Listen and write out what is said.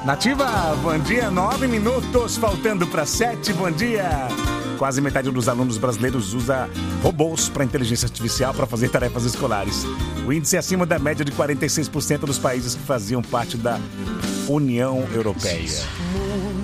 Nativa, bom dia, 9 minutos, faltando para 7, bom dia. Quase metade dos alunos brasileiros usa robôs para inteligência artificial para fazer tarefas escolares. O índice é acima da média de 46% dos países que faziam parte da União Europeia.